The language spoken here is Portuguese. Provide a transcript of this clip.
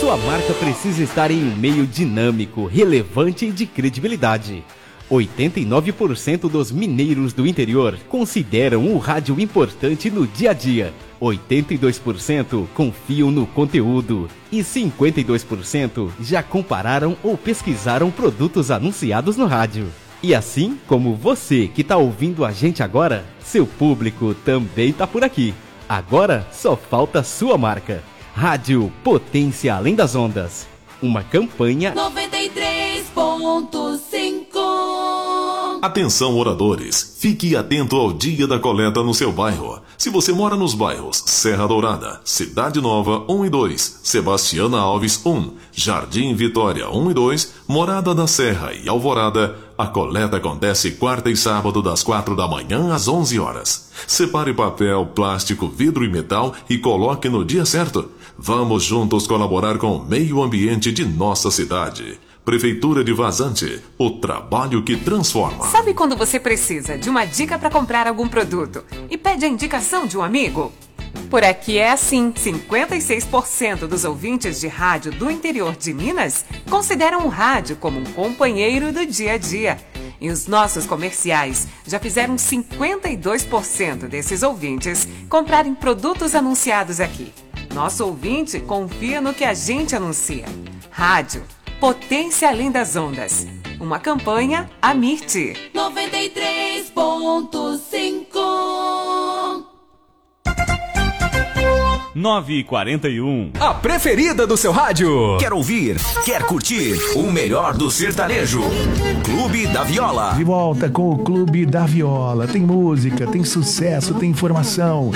Sua marca precisa estar em um meio dinâmico, relevante e de credibilidade. 89% dos mineiros do interior consideram o rádio importante no dia a dia. 82% confiam no conteúdo e 52% já compararam ou pesquisaram produtos anunciados no rádio. E assim como você que está ouvindo a gente agora, seu público também está por aqui. Agora só falta sua marca. Rádio Potência Além das Ondas. Uma campanha 93.5. Atenção, moradores. Fique atento ao dia da coleta no seu bairro. Se você mora nos bairros Serra Dourada, Cidade Nova 1 e 2, Sebastiana Alves 1, Jardim Vitória 1 e 2, Morada da Serra e Alvorada, a coleta acontece quarta e sábado das 4 da manhã às 11 horas. Separe papel, plástico, vidro e metal e coloque no dia certo. Vamos juntos colaborar com o meio ambiente de nossa cidade. Prefeitura de Vazante, o trabalho que transforma. Sabe quando você precisa de uma dica para comprar algum produto e pede a indicação de um amigo? Por aqui é assim, 56% dos ouvintes de rádio do interior de Minas consideram o rádio como um companheiro do dia a dia. E os nossos comerciais já fizeram 52% desses ouvintes comprarem produtos anunciados aqui. Nosso ouvinte confia no que a gente anuncia. Rádio Potência Além das Ondas. Uma campanha Amirte. 93.5. 9h41. A preferida do seu rádio. Quer ouvir? Quer curtir? O melhor do sertanejo. Clube da Viola. De volta com o Clube da Viola. Tem música, tem sucesso, tem informação.